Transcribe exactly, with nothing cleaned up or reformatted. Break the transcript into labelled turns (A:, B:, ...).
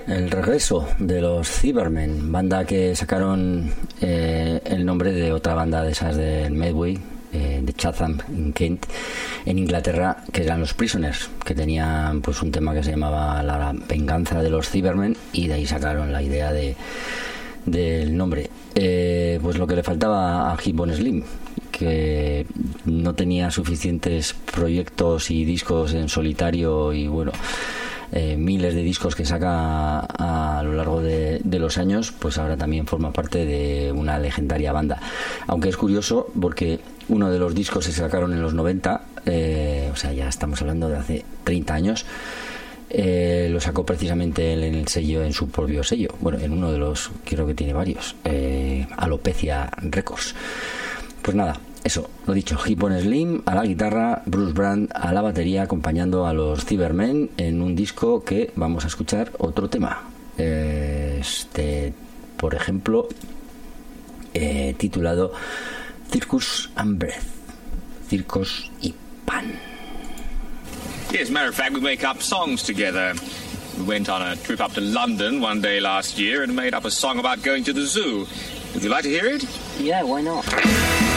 A: el regreso de los Cybermen, banda que sacaron eh, el nombre de otra banda de esas del Medway, eh, de Chatham, en Kent, en Inglaterra, que eran los Prisoners, que tenían pues un tema que se llamaba La venganza de los Cybermen, y de ahí sacaron la idea de del nombre. Eh, pues lo que le faltaba a Hip Bone Slim, que no tenía suficientes proyectos y discos en solitario, y bueno, eh, miles de discos que saca a, a lo largo de, de los años, pues ahora también forma parte de una legendaria banda. Aunque es curioso porque uno de los discos se sacaron en los noventa, eh, o sea, ya estamos hablando de hace treinta años. Eh, lo sacó precisamente en el sello, en su propio sello, bueno, en uno de los, creo que tiene varios, eh, Alopecia Records. Pues nada, eso, lo dicho, Hip Bone Slim a la guitarra, Bruce Brand a la batería, acompañando a los Cybermen en un disco que vamos a escuchar otro tema, eh, este, por ejemplo, eh, titulado Circus and Breath, Circos y Pan.
B: Yes, as a matter of fact, we make up songs together. We went on a trip up to London one day last year and made up a song about going to the zoo. Would you like to hear it?
C: Yeah, why not?